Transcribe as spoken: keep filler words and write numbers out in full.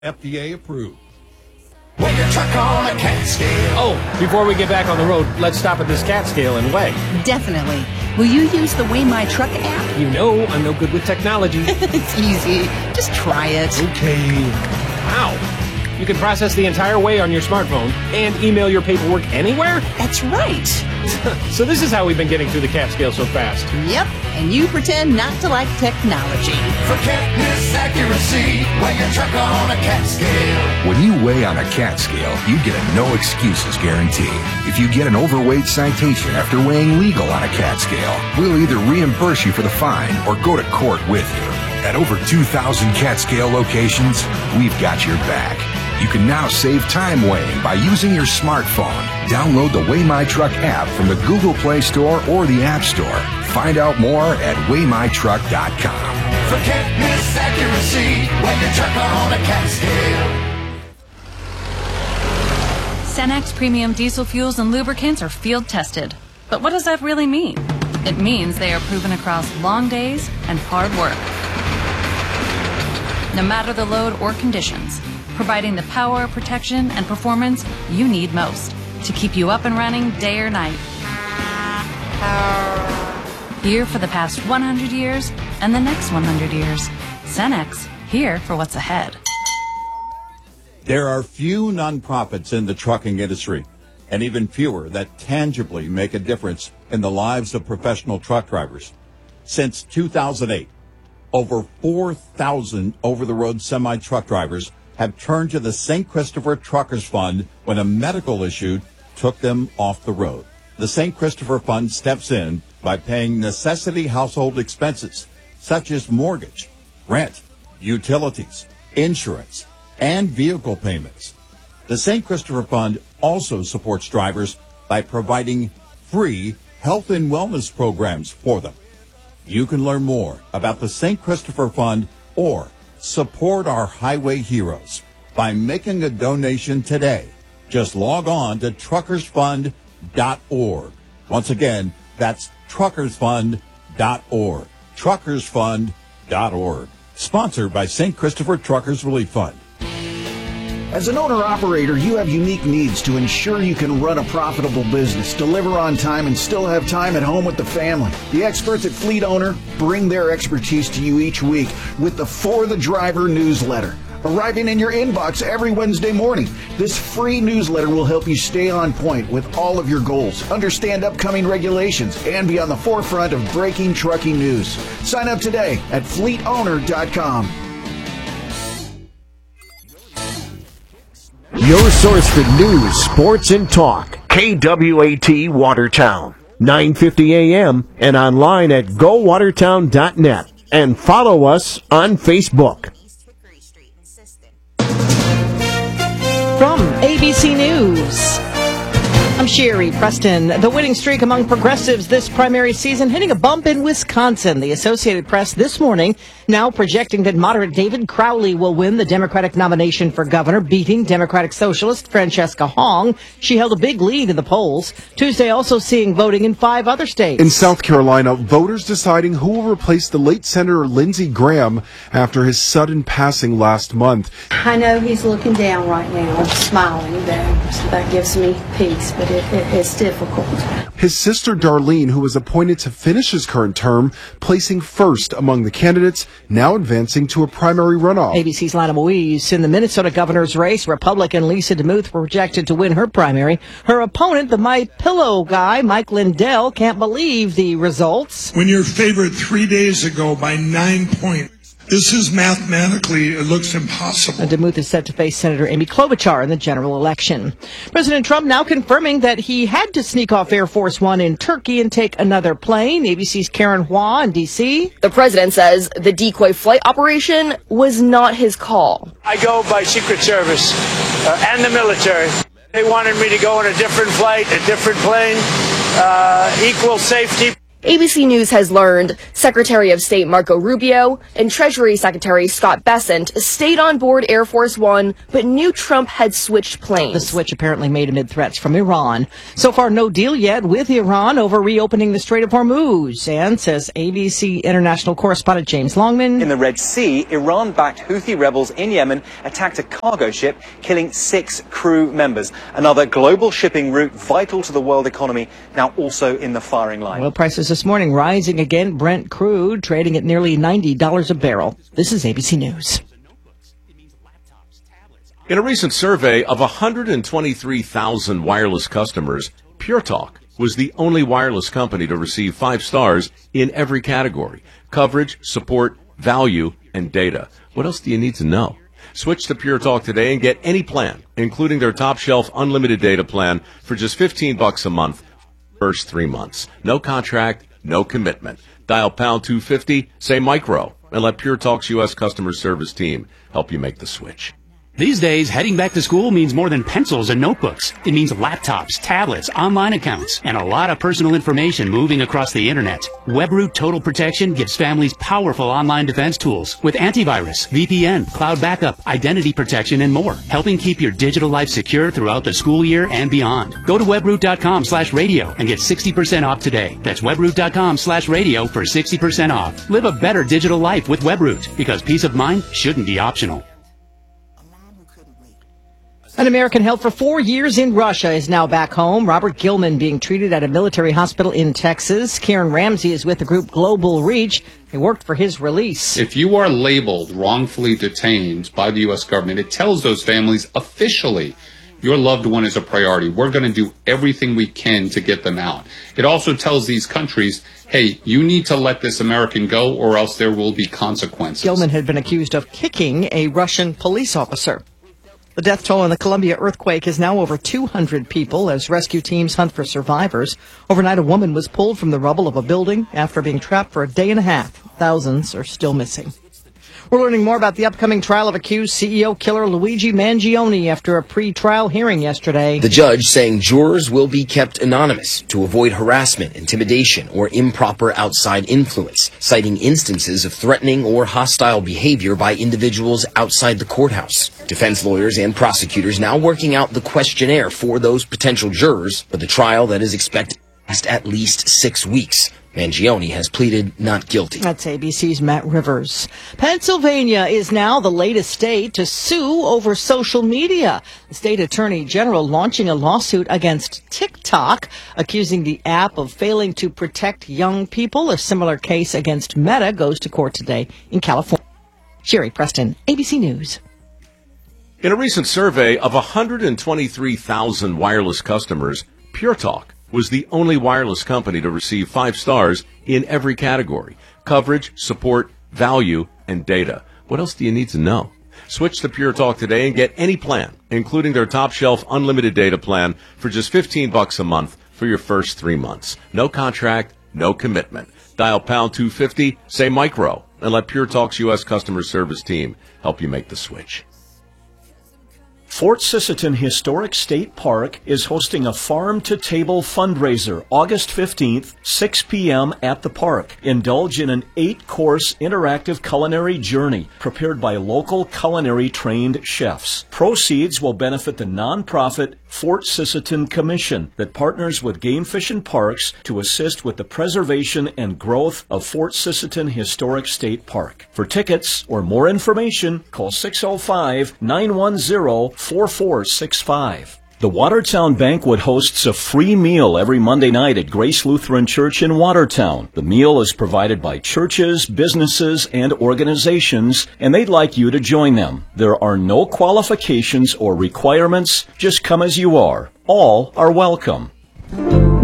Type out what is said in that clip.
F D A approved. Weigh your truck on a cat scale. Oh, before we get back on the road, let's stop at this cat scale and weigh. Definitely. Will you use the Weigh My Truck app? You know I'm no good with technology. It's easy. Just try it. Okay. Wow. You can process the entire weigh on your smartphone and email your paperwork anywhere? That's right. So this is how we've been getting through the cat scale so fast. Yep, and you pretend not to like technology. For catness accuracy, weigh your truck on a cat scale. When you weigh on a cat scale, you get a no excuses guarantee. If you get an overweight citation after weighing legal on a cat scale, we'll either reimburse you for the fine or go to court with you. At over two thousand cat scale locations, we've got your back. You can now save time weighing by using your smartphone. Download the Weigh My Truck app from the Google Play Store or the App Store. Find out more at weigh my truck dot com. For catness accuracy, weigh your truck on a cat scale. Cenex Premium Diesel Fuels and Lubricants are field tested. But what does that really mean? It means they are proven across long days and hard work. No matter the load or conditions, providing the power, protection, and performance you need most to keep you up and running day or night. Here for the past one hundred years and the next one hundred years. Cenex, here for what's ahead. There are few nonprofits in the trucking industry, and even fewer that tangibly make a difference in the lives of professional truck drivers. Since two thousand eight, over four thousand over-the-road semi-truck drivers have turned to the Saint Christopher Truckers Fund when a medical issue took them off the road. The Saint Christopher Fund steps in by paying necessity household expenses such as mortgage, rent, utilities, insurance, and vehicle payments. The Saint Christopher Fund also supports drivers by providing free health and wellness programs for them. You can learn more about the Saint Christopher Fund or support our highway heroes by making a donation today. Just log on to truckers fund dot org. Once again, that's truckers fund dot org. truckers fund dot org. Sponsored by Saint Christopher Truckers Relief Fund. As an owner-operator, you have unique needs to ensure you can run a profitable business, deliver on time, and still have time at home with the family. The experts at Fleet Owner bring their expertise to you each week with the For the Driver newsletter, arriving in your inbox every Wednesday morning. This free newsletter will help you stay on point with all of your goals, understand upcoming regulations, and be on the forefront of breaking trucking news. Sign up today at fleet owner dot com. Your source for news, sports, and talk. K W A T Watertown, nine fifty A M and online at go watertown dot net. And follow us on Facebook. From A B C News, I'm Sherry Preston. The winning streak among progressives this primary season hitting a bump in Wisconsin. The Associated Press this morning now projecting that moderate David Crowley will win the Democratic nomination for governor, beating Democratic Socialist Francesca Hong. She held a big lead in the polls. Tuesday also seeing voting in five other states. In South Carolina, voters deciding who will replace the late Senator Lindsey Graham after his sudden passing last month. I know he's looking down right now, smiling, though, so that gives me peace, but it, it, it's difficult. His sister Darlene, who was appointed to finish his current term, placing first among the candidates, now advancing to a primary runoff. A B C's Lana Moise in the Minnesota governor's race. Republican Lisa DeMuth projected to win her primary. Her opponent, the My Pillow guy, Mike Lindell, can't believe the results. When you're favored three days ago by nine points, this is mathematically, it looks impossible. DeMuth is set to face Senator Amy Klobuchar in the general election. President Trump now confirming that he had to sneak off Air Force One in Turkey and take another plane. A B C's Karen Hua in D C. The president says the decoy flight operation was not his call. I go by Secret Service uh, and the military. They wanted me to go on a different flight, a different plane, uh, equal safety. A B C News has learned Secretary of State Marco Rubio and Treasury Secretary Scott Bessent stayed on board Air Force One, but knew Trump had switched planes. The switch apparently made amid threats from Iran. So far, no deal yet with Iran over reopening the Strait of Hormuz. And, says A B C international correspondent James Longman, in the Red Sea, Iran-backed Houthi rebels in Yemen attacked a cargo ship, killing six crew members. Another global shipping route vital to the world economy, now also in the firing line. Oil prices this morning rising again. Brent crude trading at nearly ninety dollars a barrel. This is A B C News. In a recent survey of one hundred twenty-three thousand wireless customers, Pure Talk was the only wireless company to receive five stars in every category: coverage, support, value, and data. What else do you need to know? Switch to Pure Talk today and get any plan, including their top shelf unlimited data plan, for just fifteen bucks a month. First three months. No contract, no commitment. Dial pound two fifty, say micro, and let Pure Talk's U S customer service team help you make the switch. These days, heading back to school means more than pencils and notebooks. It means laptops, tablets, online accounts, and a lot of personal information moving across the internet. WebRoot Total Protection gives families powerful online defense tools with antivirus, V P N, cloud backup, identity protection, and more, helping keep your digital life secure throughout the school year and beyond. Go to webroot.com slash radio and get sixty percent off today. That's webroot.com slash radio for sixty percent off. Live a better digital life with WebRoot, because peace of mind shouldn't be optional. An American held for four years in Russia is now back home. Robert Gilman being treated at a military hospital in Texas. Karen Ramsey is with the group Global Reach. They worked for his release. If you are labeled wrongfully detained by the U S government, it tells those families officially your loved one is a priority. We're going to do everything we can to get them out. It also tells these countries, hey, you need to let this American go or else there will be consequences. Gilman had been accused of kicking a Russian police officer. The death toll in the Columbia earthquake is now over two hundred people as rescue teams hunt for survivors. Overnight, a woman was pulled from the rubble of a building after being trapped for a day and a half. Thousands are still missing. We're learning more about the upcoming trial of accused C E O killer Luigi Mangione after a pre-trial hearing yesterday. The judge saying jurors will be kept anonymous to avoid harassment, intimidation, or improper outside influence, citing instances of threatening or hostile behavior by individuals outside the courthouse. Defense lawyers and prosecutors now working out the questionnaire for those potential jurors for the trial that is expected to last at least six weeks. Mangione has pleaded not guilty. That's A B C's Matt Rivers. Pennsylvania is now the latest state to sue over social media. The state attorney general launching a lawsuit against TikTok, accusing the app of failing to protect young people. A similar case against Meta goes to court today in California. Sherry Preston, A B C News. In a recent survey of one hundred twenty-three thousand wireless customers, Pure Talk was the only wireless company to receive five stars in every category: coverage, support, value, and data. What else do you need to know? Switch to Pure Talk today and get any plan, including their top shelf unlimited data plan, for just fifteen bucks a month for your first three months. No contract, no commitment. Dial pound two fifty, say micro, and let Pure Talk's U S customer service team help you make the switch. Fort Sisseton Historic State Park is hosting a farm-to-table fundraiser August fifteenth, six p.m. at the park. Indulge in an eight-course interactive culinary journey prepared by local culinary-trained chefs. Proceeds will benefit the nonprofit Fort Sisseton Commission that partners with Game Fish and Parks to assist with the preservation and growth of Fort Sisseton Historic State Park. For tickets or more information, call six oh five, nine one zero, four four six five. The Watertown Banquet hosts a free meal every Monday night at Grace Lutheran Church in Watertown. The meal is provided by churches, businesses, and organizations, and they'd like you to join them. There are no qualifications or requirements. Just come as you are. All are welcome.